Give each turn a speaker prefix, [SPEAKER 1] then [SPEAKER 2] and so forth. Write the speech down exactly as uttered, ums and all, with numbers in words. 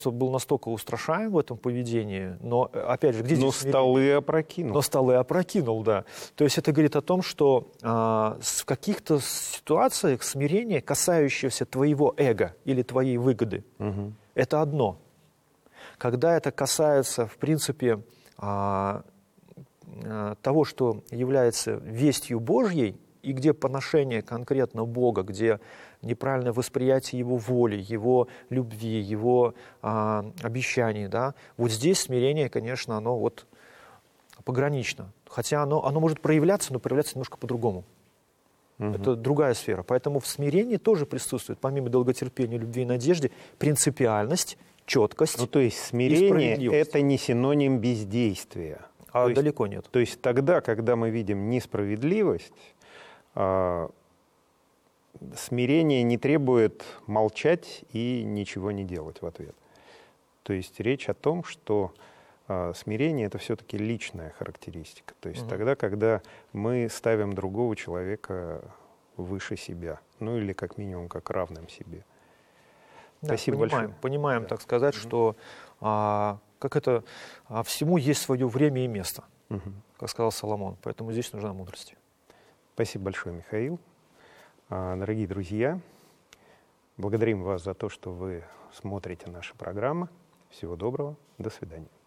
[SPEAKER 1] был настолько устрашаем в этом поведении, но, опять же, где
[SPEAKER 2] но
[SPEAKER 1] здесь
[SPEAKER 2] столы опрокинул.
[SPEAKER 1] Но столы опрокинул, да. То есть это говорит о том, что а, в каких-то ситуациях смирение, касающееся твоего эго или твоей выгоды, угу. это одно. Когда это касается, в принципе, а, а, того, что является вестью Божьей, и где поношение конкретно Бога, где неправильное восприятие Его воли, Его любви, Его а, обещаний, да, вот здесь смирение, конечно, оно вот погранично. Хотя оно, оно может проявляться, но проявляться немножко по-другому. Угу. Это другая сфера. Поэтому в смирении тоже присутствует, помимо долготерпения, любви и надежды, принципиальность, четкость.
[SPEAKER 2] Ну, то есть смирение – это не синоним бездействия.
[SPEAKER 1] А
[SPEAKER 2] то
[SPEAKER 1] далеко
[SPEAKER 2] есть,
[SPEAKER 1] нет.
[SPEAKER 2] То есть тогда, когда мы видим несправедливость, а, смирение не требует молчать и ничего не делать в ответ. То есть речь о том, что а, смирение – это все-таки личная характеристика. То есть угу. тогда, когда мы ставим другого человека выше себя, ну или как минимум как равным себе.
[SPEAKER 1] Да,
[SPEAKER 2] Спасибо
[SPEAKER 1] понимаем,
[SPEAKER 2] большое.
[SPEAKER 1] Понимаем,
[SPEAKER 2] да.
[SPEAKER 1] так сказать, угу. что а, как это, а, всему есть свое время и место, угу. как сказал Соломон. Поэтому здесь нужна мудрость.
[SPEAKER 2] Спасибо большое, Михаил. Дорогие друзья, благодарим вас за то, что вы смотрите наши программы. Всего доброго. До свидания.